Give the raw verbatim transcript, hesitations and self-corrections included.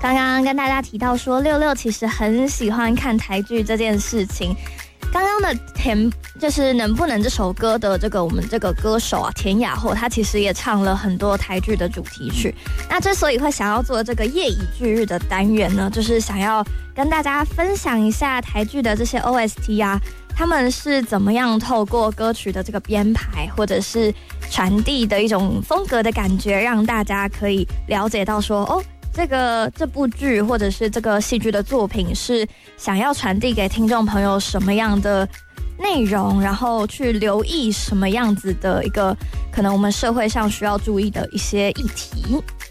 刚刚跟大家提到说，六六其实很喜欢看台剧这件事情。刚刚的田就是能不能这首歌的这个我们这个歌手啊田雅后，她其实也唱了很多台剧的主题曲。那之所以会想要做这个夜以继日的单元呢，就是想要跟大家分享一下台剧的这些 O S T 啊，他们是怎么样透过歌曲的这个编排或者是传递的一种风格的感觉，让大家可以了解到说哦。这个这部剧或者是这个戏剧的作品是想要传递给听众朋友什么样的内容，然后去留意什么样子的一个可能我们社会上需要注意的一些议题。